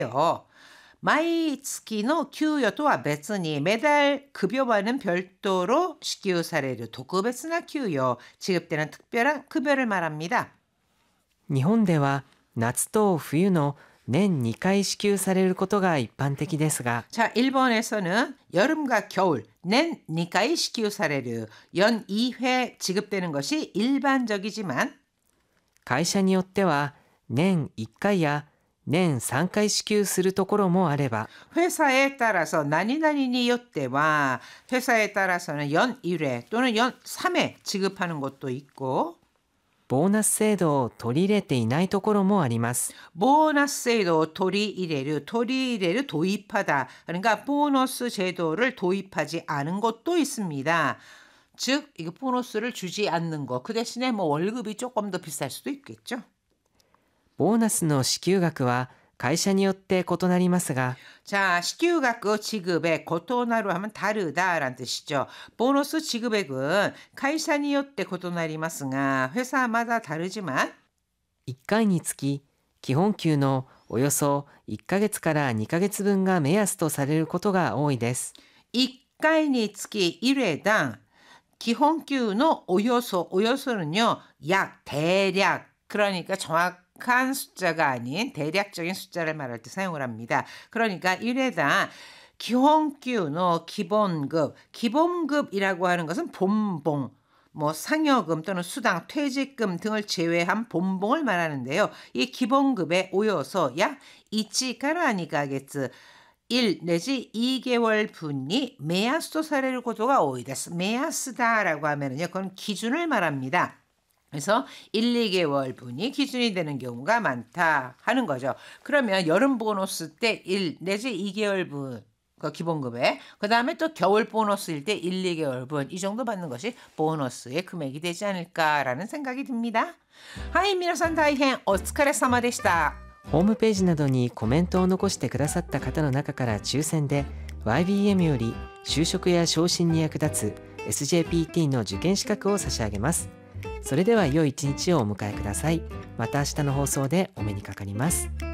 毎月の給与とは別に매달 급여와는 별도로支給される 特別な給与, 지급되는 특별한 급여를 말합니다. 日本では夏と冬の年2回支給されることが一般的ですが、 자, 일본에서는 여름과 겨울 낸 2回 支給される 연 2회 지급되는 것이 일반적이지만 会社によっては年1回や年3回支給するところもあれば、 회사에 따라서 나니나니니 요때와 회사에 따라서는 연 1회 또는 연 3회 지급하는 것도 있고 ボーナス制度を取り入れていないところもあります。 보너스 제도 도입하다. 그러니까 보너스 제도를 도입하지 않은 것도 있습니다. 즉, 이거 보너스를 주지 않는 거. 그 대신에 뭐 월급이 조금 더 비쌀 수도 있겠죠. ボーナスの支給額は会社によって異なりますが、 자, 시규額지급의 고토나루 하면 다르다라는 뜻이죠. 보너스 지급액은 会社によって 고토나리마스가 회사마다 다르지만 1回につき基本給のおよそ1ヶ月から2ヶ月分が目安とされることが多いです。 1回につき 1회당 기본給の 오요소는요, 약, 대략, 그러니까 정확한 숫자가 아닌 대략적인 숫자를 말할 때 사용을 합니다. 그러니까 1회당 기본給の 기본급이라고 하는 것은 본봉, 뭐 상여금 또는 수당, 퇴직금 등을 제외한 본봉을 말하는데요. 이 기본급의 오요소 약 1から2ヶ月 1 내지 2개월 분이 메야스도 사례를 고도가多いです. 메야스다라고 하면은요, 그건 기준을 말합니다. 그래서 1, 2개월 분이 기준이 되는 경우가 많다 하는 거죠. 그러면 여름 보너스 때 1 내지 2개월 분 그 기본급에, 그 다음에 또 겨울 보너스일 때 1, 2개월 분 이 정도 받는 것이 보너스의 금액이 되지 않을까라는 생각이 듭니다. 하이, 皆さん大変お疲れ様でした。 ホームページなどにコメントを残してくださった方の中から抽選で YBM より就職や昇進に役立つ SJPT の受験資格を差し上げます。それでは良い一日をお迎えください。また明日の放送でお目にかかります。